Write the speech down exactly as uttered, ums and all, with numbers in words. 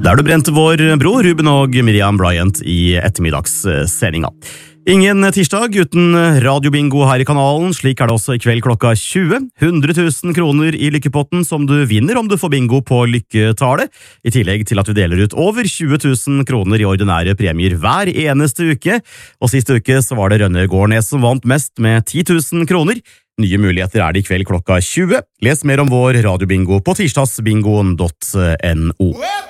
Der du brente vår bror Ruben og Miriam Bryant i ettermiddagssendinga. Ingen tirsdag uten radiobingo her i kanalen, slik er det også i kveld klokka tjue. hundre tusen kroner i lykkepotten som du vinner om du får bingo på lykketallet, i tillegg til at vi deler ut over tjue tusen kroner i ordinære premier hver eneste uke, og siste uke så var det Rønne Gårdnes som vant mest med ti tusen kroner. Nye muligheter er det i kveld klokka tjue. Les mer om vår radiobingo på tirsdagsbingoen punktum no.